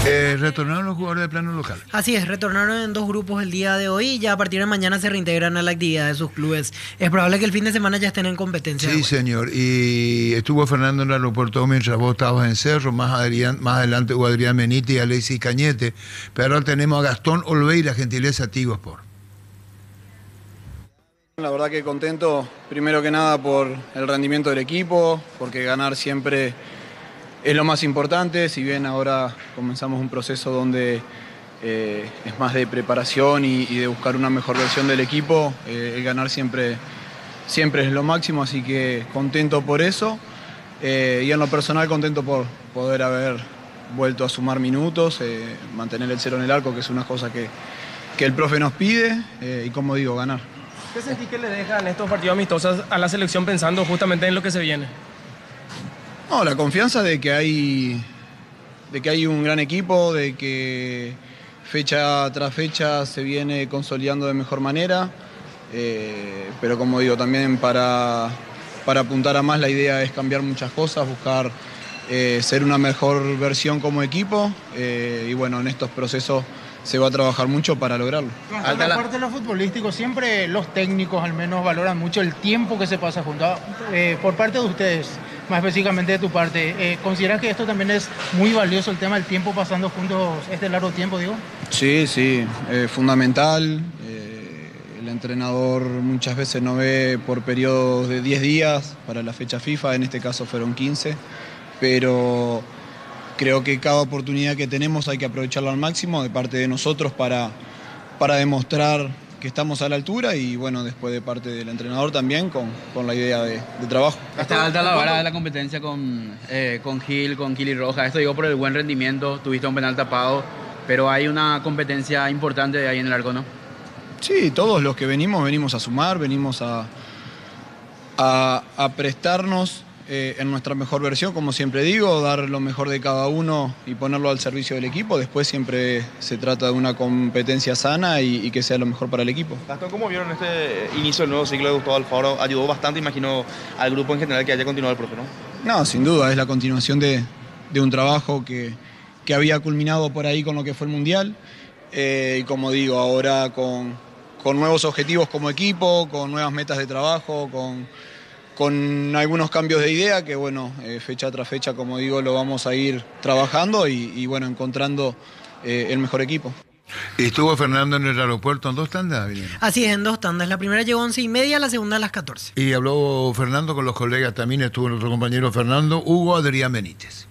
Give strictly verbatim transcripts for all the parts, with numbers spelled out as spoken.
Eh, ¿Retornaron los jugadores de plano local? Así es, retornaron en dos grupos el día de hoy y ya a partir de mañana se reintegran a la actividad de sus clubes. Es probable que el fin de semana ya estén en competencia. Sí, señor. Y estuvo Fernando en el aeropuerto mientras vos estabas en Cerro, más, Adrián, más adelante hubo Adrián Benítez y Alexis Cañete, pero ahora tenemos a Gastón Olveira, gentileza Tigo Sport. La verdad que contento, primero que nada por el rendimiento del equipo, porque ganar siempre es lo más importante, si bien ahora comenzamos un proceso donde eh, es más de preparación y, y de buscar una mejor versión del equipo, eh, el ganar siempre, siempre es lo máximo, así que contento por eso. Eh, y en lo personal contento por poder haber vuelto a sumar minutos, eh, mantener el cero en el arco, que es una cosa que, que el profe nos pide, eh, y como digo, ganar. ¿Qué sentís que le dejan estos partidos amistosos a la selección pensando justamente en lo que se viene? No, la confianza de que hay, de que hay un gran equipo, de que fecha tras fecha se viene consolidando de mejor manera, eh, pero como digo, también para, para apuntar a más la idea es cambiar muchas cosas, buscar eh, ser una mejor versión como equipo, eh, y bueno, en estos procesos se va a trabajar mucho para lograrlo. Aparte la... de lo futbolístico, siempre los técnicos al menos valoran mucho el tiempo que se pasa juntos. Eh, por parte de ustedes, más específicamente de tu parte, eh, ¿consideras que esto también es muy valioso, el tema del tiempo pasando juntos este largo tiempo, digo? Sí, sí, eh, fundamental. Eh, el entrenador muchas veces no ve por periodos de diez días para la fecha FIFA, en este caso fueron quince, pero creo que cada oportunidad que tenemos hay que aprovecharla al máximo de parte de nosotros para, para demostrar que estamos a la altura y bueno, después de parte del entrenador también con, con la idea de, de trabajo. Está alta la vara de la competencia con, eh, con Gil, con Gil y Roja. Esto digo por el buen rendimiento, tuviste un penal tapado, pero hay una competencia importante ahí en el arco, ¿no? Sí, todos los que venimos, venimos a sumar, venimos a, a, a prestarnos Eh, en nuestra mejor versión, como siempre digo, dar lo mejor de cada uno y ponerlo al servicio del equipo. Después siempre se trata de una competencia sana y, y que sea lo mejor para el equipo. Gastón, ¿cómo vieron este inicio del nuevo ciclo de Gustavo Alfaro? Ayudó bastante, imagino, al grupo en general que haya continuado el profe, ¿no? No, sin duda, es la continuación de, de un trabajo que, que había culminado por ahí con lo que fue el Mundial. Eh, y como digo, ahora con, con nuevos objetivos como equipo, con nuevas metas de trabajo, con... con algunos cambios de idea que, bueno, eh, fecha tras fecha, como digo, lo vamos a ir trabajando y, y bueno, encontrando eh, el mejor equipo. ¿Y estuvo Fernando en el aeropuerto en dos tandas? Bien. Así es, en dos tandas. La primera llegó a once y media, la segunda a las catorce. Y habló Fernando con los colegas, también estuvo nuestro compañero Fernando, Hugo Adrián Benítez.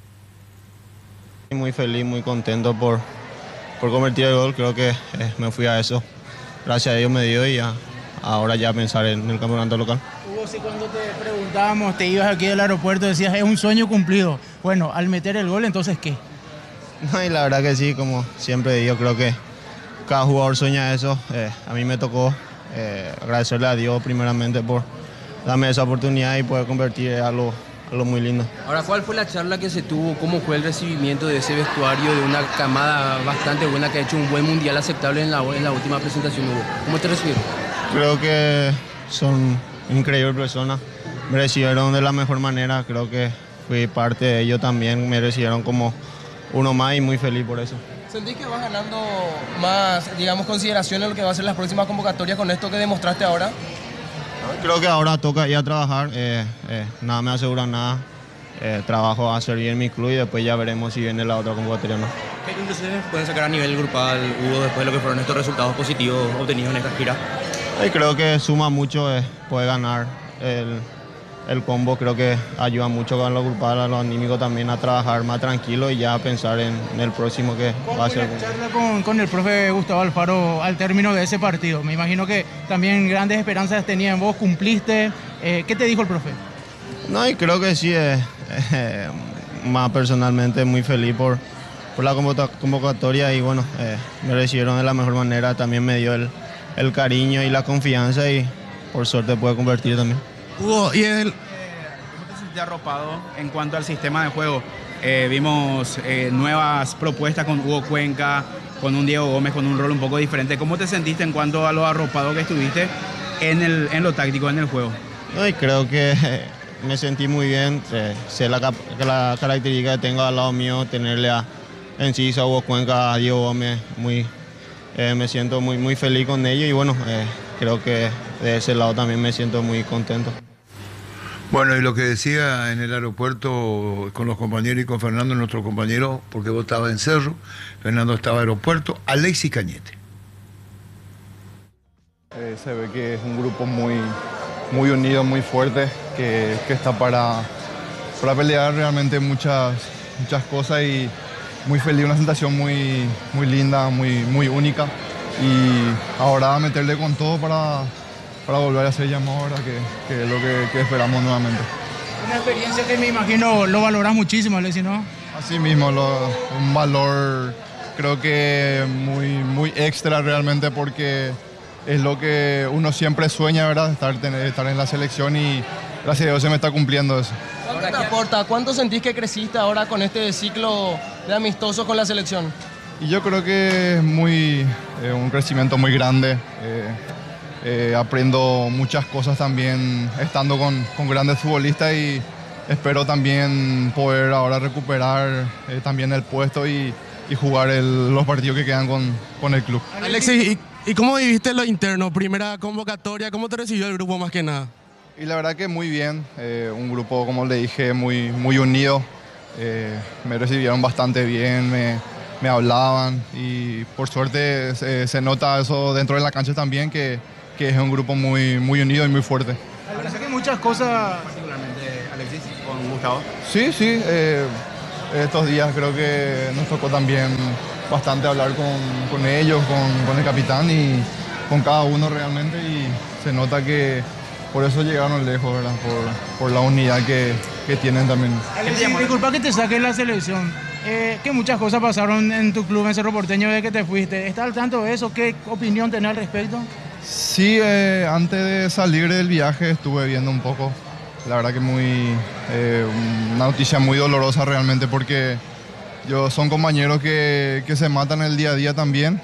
Muy feliz, muy contento por, por convertir el gol, creo que eh, me fui a eso. Gracias a Dios me dio y ya, ahora ya pensar en el campeonato local. Hugo, si cuando te preguntábamos, te ibas aquí del aeropuerto, decías, es un sueño cumplido. Bueno, al meter el gol, ¿entonces qué? No, y la verdad que sí, como siempre yo creo que cada jugador sueña eso. Eh, a mí me tocó eh, agradecerle a Dios primeramente por darme esa oportunidad y poder convertir algo, algo muy lindo. Ahora, ¿cuál fue la charla que se tuvo? ¿Cómo fue el recibimiento de ese vestuario de una camada bastante buena que ha hecho un buen mundial aceptable en la, en la última presentación, Hugo? ¿Cómo te recibieron? Creo que son increíbles personas, me recibieron de la mejor manera, creo que fui parte de ellos también, me recibieron como uno más y muy feliz por eso. ¿Sentís que vas ganando más, digamos, consideración en lo que va a ser las próximas convocatorias con esto que demostraste ahora? Creo que ahora toca ir a trabajar, eh, eh, nada me asegura nada, eh, trabajo a hacer bien mi club y después ya veremos si viene la otra convocatoria o no. ¿Qué conclusiones pueden sacar a nivel grupal, Hugo, después de lo que fueron estos resultados positivos obtenidos en esta gira? Y creo que suma mucho eh, poder ganar el, el combo, creo que ayuda mucho con lo grupal, a lo anímico también a trabajar más tranquilo y ya a pensar en, en el próximo que va a ser. ¿Cómo fue la charla con, con el profe Gustavo Alfaro al término de ese partido? Me imagino que también grandes esperanzas tenía en vos, cumpliste. Eh, ¿Qué te dijo el profe? No, y creo que sí, eh, eh, más personalmente muy feliz por, por la convocatoria y bueno, eh, me recibieron de la mejor manera, también me dio el el cariño y la confianza y por suerte puede convertir también. Hugo, ¿y el, eh, cómo te sentiste arropado en cuanto al sistema de juego? Eh, vimos eh, nuevas propuestas con Hugo Cuenca, con un Diego Gómez, con un rol un poco diferente. ¿Cómo te sentiste en cuanto a lo arropado que estuviste en, el, en lo táctico, en el juego? No, y creo que eh, me sentí muy bien, eh, sé la, la característica que tengo al lado mío, tenerle a, Encisa, Hugo Cuenca, Diego Gómez, muy, eh, me siento muy, muy feliz con ellos y bueno, eh, creo que de ese lado también me siento muy contento. Bueno, y lo que decía en el aeropuerto con los compañeros y con Fernando, nuestro compañero, porque vos estabas en Cerro, Fernando estaba en aeropuerto, Alexis Cañete. Eh, se ve que es un grupo muy, muy unido, muy fuerte, que, que está para, para pelear realmente muchas, muchas cosas y muy feliz, una sensación muy, muy linda, muy, muy única. Y ahora meterle con todo para, para volver a hacer llamado ahora, que, que es lo que, que esperamos nuevamente. Una experiencia que me imagino lo valoras muchísimo, Alexis, ¿no? Así mismo, lo, un valor creo que muy, muy extra realmente porque es lo que uno siempre sueña, ¿verdad? Estar, tener, estar en la selección y gracias a Dios se me está cumpliendo eso. ¿Cuánto te aporta? ¿Cuánto sentís que creciste ahora con este ciclo de amistosos con la selección? Y yo creo que es muy, eh, un crecimiento muy grande. Eh, eh, aprendo muchas cosas también estando con, con grandes futbolistas y espero también poder ahora recuperar eh, también el puesto y, y jugar el, los partidos que quedan con, con el club. Alexis, ¿y, ¿y cómo viviste lo interno? Primera convocatoria, ¿cómo te recibió el grupo más que nada? Y la verdad que muy bien, eh, un grupo, como le dije, muy, muy unido. Eh, me recibieron bastante bien, me, me hablaban y por suerte se, se nota eso dentro de la cancha también, que, que es un grupo muy, muy unido y muy fuerte. Parece que muchas cosas... Particularmente, Alexis, con Gustavo. Sí, sí, eh, estos días creo que nos tocó también bastante hablar con, con ellos, con, con el capitán y con cada uno realmente y se nota que por eso llegaron lejos, ¿verdad? Por, por la unidad que, que tienen también. Alexis, disculpa que te saque la selección. Eh, que muchas cosas pasaron en tu club en Cerro Porteño desde que te fuiste. ¿Estás al tanto de eso? ¿Qué opinión tenés al respecto? Sí, eh, antes de salir del viaje estuve viendo un poco. La verdad que muy, eh, una noticia muy dolorosa realmente porque yo, son compañeros que, que se matan el día a día también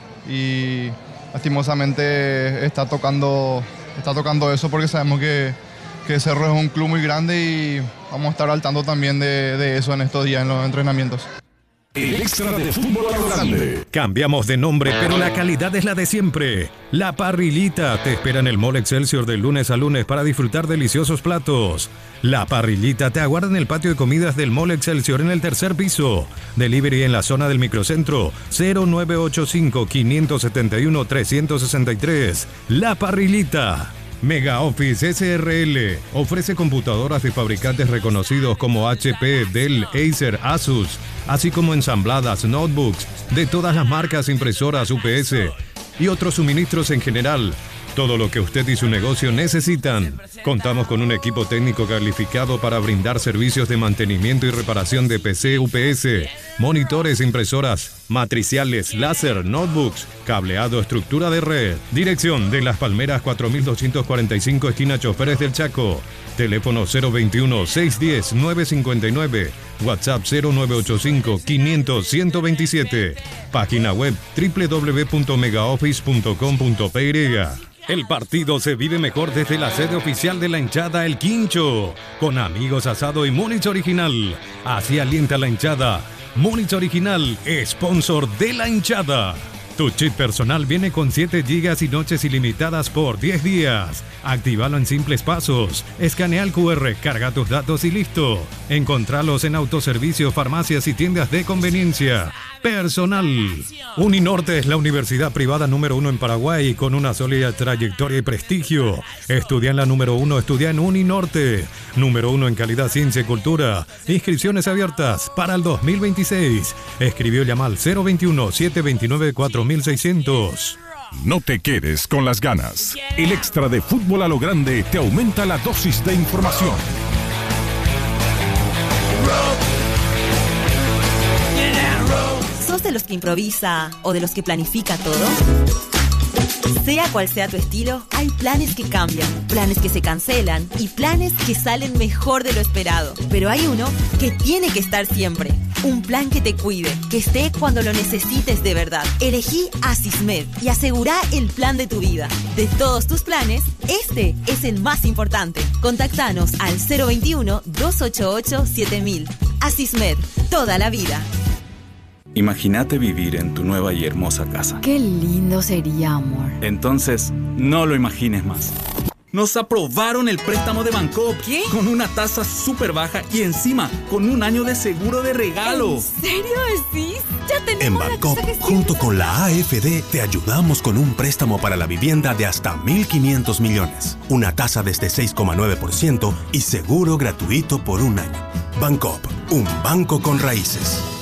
y lastimosamente está tocando... Está tocando eso porque sabemos que, que Cerro es un club muy grande y vamos a estar al tanto también de, de eso en estos días en los entrenamientos. El extra de fútbol a lo grande. Cambiamos de nombre, pero la calidad es la de siempre. La Parrillita te espera en el Mall Excelsior de lunes a lunes para disfrutar deliciosos platos. La Parrillita te aguarda en el patio de comidas del Mall Excelsior en el tercer piso. Delivery en la zona del microcentro cero nueve ocho cinco, cinco siete uno, tres seis tres. La Parrillita. Mega Office S R L ofrece computadoras de fabricantes reconocidos como H P, Dell, Acer, Asus, así como ensambladas, notebooks de todas las marcas, impresoras, U P S y otros suministros en general. Todo lo que usted y su negocio necesitan. Contamos con un equipo técnico calificado para brindar servicios de mantenimiento y reparación de P C, U P S, monitores, impresoras, matriciales, láser, notebooks, cableado, estructura de red. Dirección de Las Palmeras cuatro mil doscientos cuarenta y cinco, esquina Choferes del Chaco. Teléfono cero veintiuno, seiscientos diez, novecientos cincuenta y nueve. WhatsApp cero nueve ocho cinco, quinientos, ciento veintisiete. Página web doble u doble u doble u punto megaoffice punto com punto p y. El partido se vive mejor desde la sede oficial de la hinchada El Quincho, con amigos, asado y Múnich Original. Así alienta la hinchada. Múnich Original, sponsor de la hinchada. Tu chip personal viene con siete gigas y noches ilimitadas por diez días. Actívalo en simples pasos. Escanea el cu erre, carga tus datos y listo. Encontralos en autoservicios, farmacias y tiendas de conveniencia. Personal. Uninorte es la universidad privada número uno en Paraguay con una sólida trayectoria y prestigio. Estudia en la número uno, estudia en Uninorte. Número uno en calidad, ciencia y cultura. Inscripciones abiertas para el dos mil veintiséis. Escribió y llama al cero veintiuno, setecientos veintinueve, cuatro mil seiscientos. No te quedes con las ganas. El extra de fútbol a lo grande te aumenta la dosis de información. ¿Sos de los que improvisa o de los que planifica todo? Sea cual sea tu estilo, hay planes que cambian, planes que se cancelan y planes que salen mejor de lo esperado. Pero hay uno que tiene que estar siempre. Un plan que te cuide, que esté cuando lo necesites de verdad. Elegí Asismed y asegurá el plan de tu vida. De todos tus planes, este es el más importante. Contactanos al cero veintiuno, doscientos ochenta y ocho, siete mil. Asismed, toda la vida. Imagínate vivir en tu nueva y hermosa casa. Qué lindo sería, amor. Entonces, no lo imagines más. Nos aprobaron el préstamo de Bancoop. ¿Qué? Con una tasa súper baja y encima con un año de seguro de regalo. ¿En serio decís? Ya tenemos En la Bancoop, cosa que junto siempre- con la A F D, te ayudamos con un préstamo para la vivienda de hasta mil quinientos millones. Una tasa desde seis coma nueve por ciento y seguro gratuito por un año. Bancoop, un banco con raíces.